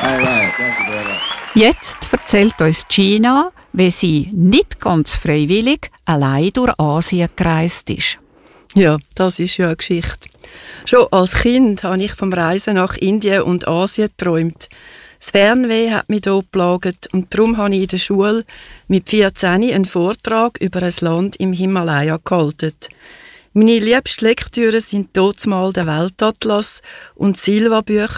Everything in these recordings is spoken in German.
Jetzt erzählt uns Gina, wie sie nicht ganz freiwillig allein durch Asien gereist ist. Ja, das ist ja eine Geschichte. Schon als Kind habe ich vom Reisen nach Indien und Asien geträumt. Das Fernweh hat mich hier geplagt und darum habe ich in der Schule mit 14 einen Vortrag über ein Land im Himalaya gehalten. Meine liebsten Lektüre waren damals der Weltatlas und Silva-Bücher.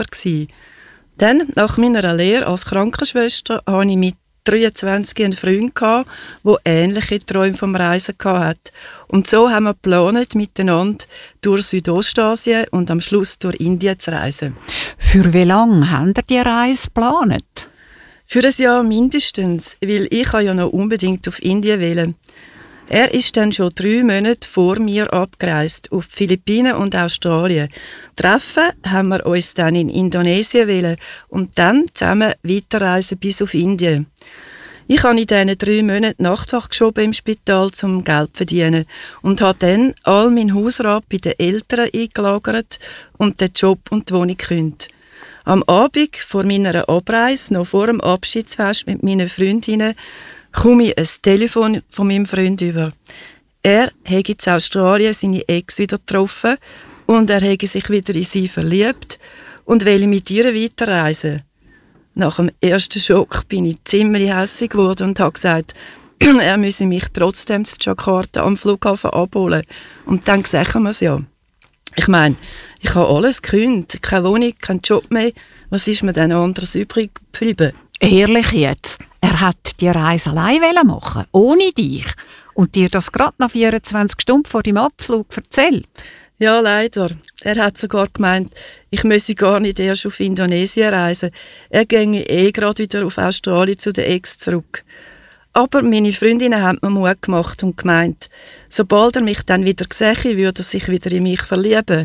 Dann, nach meiner Lehre als Krankenschwester, hatte ich mit 23 einen Freund, der ähnliche Träume vom Reisen hatte. Und so haben wir geplant, miteinander durch Südostasien und am Schluss durch Indien zu reisen. Für wie lange habt ihr die Reise geplant? Für ein Jahr mindestens, weil ich ja noch unbedingt auf Indien wollte. Er ist dann schon 3 Monate vor mir abgereist, auf die Philippinen und Australien. Treffen haben wir uns dann in Indonesien wollen und dann zusammen weiterreisen bis auf Indien. Ich habe in diesen 3 Monaten Nachtwacht geschoben im Spital, um Geld zu verdienen und habe dann all meinen Hausrat bei den Eltern eingelagert und den Job und die Wohnung gekündigt. Am Abend vor meiner Abreise, noch vor dem Abschiedsfest mit meinen Freundinnen, komme ich ein Telefon von meinem Freund über. Er habe in Australien seine Ex wieder getroffen und er habe sich wieder in sie verliebt und will mit ihr weiterreisen. Nach dem ersten Schock bin ich ziemlich hässig geworden und habe gesagt, er müsse mich trotzdem zu Jakarta am Flughafen abholen. Und dann sagen wir es ja. Ich meine, ich habe alles gekündigt, keine Wohnung, keinen Job mehr. Was ist mir denn anderes übrig geblieben? Ehrlich jetzt, er hat die Reise allein machen, ohne dich. Und dir das gerade nach 24 Stunden vor dem Abflug erzählt? Ja, leider. Er hat sogar gemeint, ich müsse gar nicht erst auf Indonesien reisen. Er ginge gerade wieder auf Australien zu der Ex zurück. Aber meine Freundinnen haben mir Mut gemacht und gemeint, sobald er mich dann wieder sähe, würde er sich wieder in mich verlieben.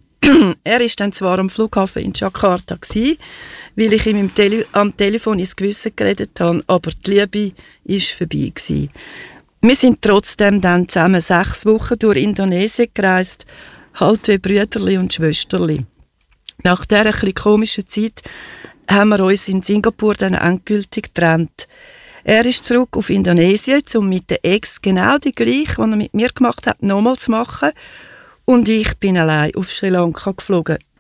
Er war dann zwar am Flughafen in Jakarta, weil ich ihm am Telefon ins Gewissen geredet habe, aber die Liebe war vorbei. Wir sind trotzdem dann zusammen 6 Wochen durch Indonesien gereist, halt wie Brüderli und Schwesterli. Nach dieser etwas komischen Zeit haben wir uns in Singapur dann endgültig getrennt. Er ist zurück auf Indonesien, um mit der Ex genau die gleiche, die er mit mir gemacht hat, nochmal zu machen. Und ich bin allein auf Sri Lanka geflogen.